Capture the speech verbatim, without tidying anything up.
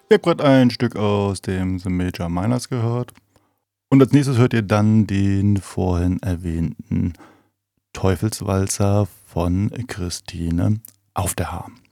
Ihr habt gerade ein Stück aus dem The Major Minors gehört. Und als nächstes hört ihr dann den vorhin erwähnten Teufelswalzer von Christine Aufderhaar.